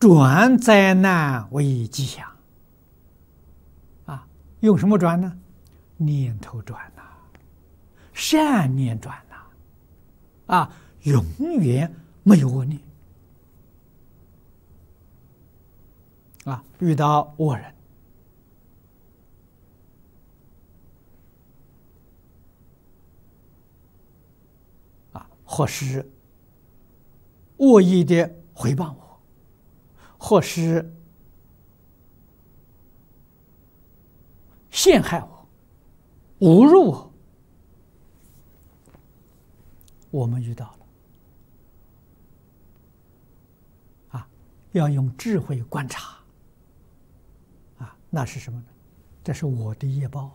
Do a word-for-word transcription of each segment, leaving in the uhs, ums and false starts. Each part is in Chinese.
转灾难为吉祥。啊，用什么转呢？念头转呐、啊，善念转呐、啊，啊，永远没有恶念。啊，遇到恶人，啊，或是恶意的回谤我，或是陷害我、侮辱我，我们遇到了，啊，要用智慧观察，啊，那是什么呢？这是我的业报。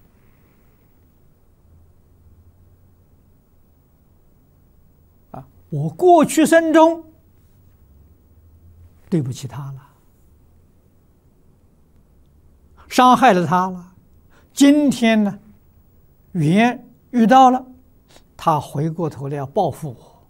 啊，我过去生中对不起他了，伤害了他了，今天呢，缘遇到了，他回过头来要报复我，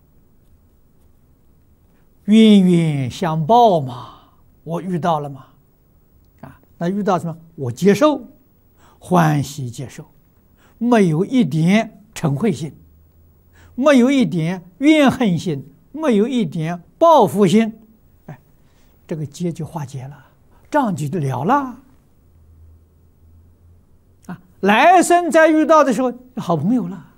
冤冤相报嘛，我遇到了嘛，啊，那遇到什么？我接受，欢喜接受，没有一点嗔恚心，没有一点怨恨心，没有一点报复心，哎，这个结就化解了，账就了了。啊，来生再遇到的时候，好朋友了。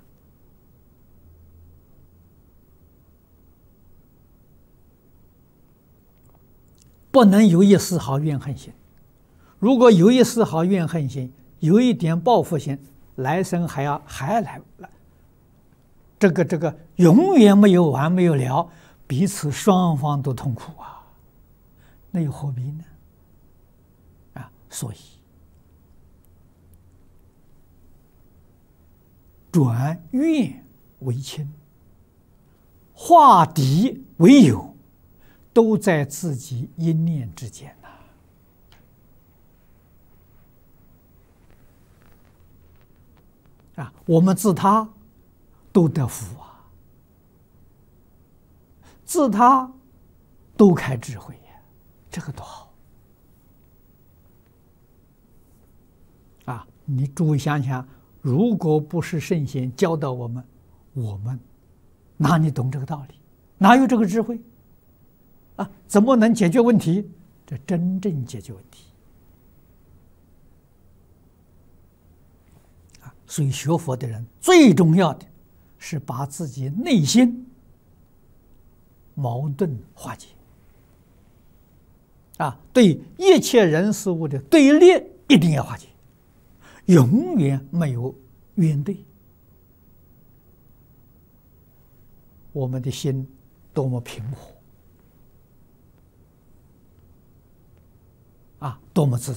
不能有一丝毫怨恨心，如果有一丝毫怨恨心，有一点报复心，来生还要还来来，这个这个永远没有完没有了，彼此双方都痛苦啊，那又何必呢？啊，所以转怨为亲，化敌为友，都在自己一念之间呐。啊，我们自他都得福啊，自他都开智慧呀，这个多好啊！你诸位想想，如果不是圣贤教导我们，我们哪里懂这个道理？哪有这个智慧？啊，怎么能解决问题？这真正解决问题啊！所以学佛的人最重要的是把自己内心矛盾化解啊，对一切人事物的对立一定要化解，永远没有冤对。我们的心多么平和啊，多么自在。